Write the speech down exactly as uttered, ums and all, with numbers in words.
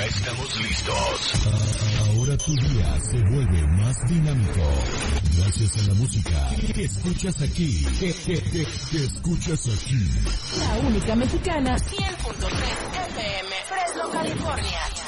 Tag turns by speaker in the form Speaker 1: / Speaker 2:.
Speaker 1: Ya estamos listos.
Speaker 2: Ahora tu día se vuelve más dinámico. Gracias a la música que escuchas aquí. Que, que, que, que escuchas aquí.
Speaker 3: La única mexicana, cien punto tres F M, Fresno, California.